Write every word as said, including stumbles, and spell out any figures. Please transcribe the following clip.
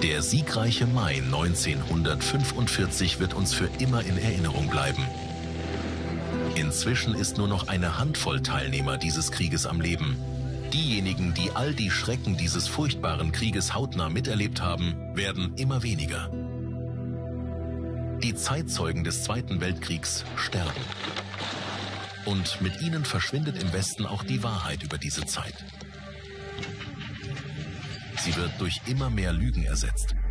Der siegreiche Mai neunzehnhundertfünfundvierzig wird uns für immer in Erinnerung bleiben. Inzwischen ist nur noch eine Handvoll Teilnehmer dieses Krieges am Leben. Diejenigen, die all die Schrecken dieses furchtbaren Krieges hautnah miterlebt haben, werden immer weniger. Die Zeitzeugen des Zweiten Weltkriegs sterben. Und mit ihnen verschwindet im Westen auch die Wahrheit über diese Zeit. Sie wird durch immer mehr Lügen ersetzt.